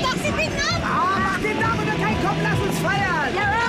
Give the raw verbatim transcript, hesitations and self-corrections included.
doch, sie bieten an! Ah, mach den Namen und kein Kopf, lass uns feiern! Ja,